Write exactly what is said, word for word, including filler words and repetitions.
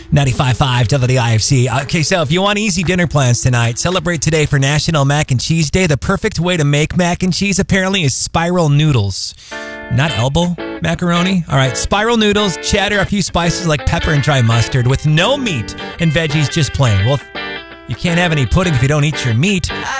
ninety-five point five W I F C. Okay, so if you want easy dinner plans tonight, celebrate today for National Mac and Cheese Day. The perfect way to make mac and cheese, apparently, is spiral noodles. Not elbow macaroni. All right, spiral noodles, cheddar, a few spices like pepper and dry mustard with no meat and veggies, just plain. Well, you can't have any pudding if you don't eat your meat.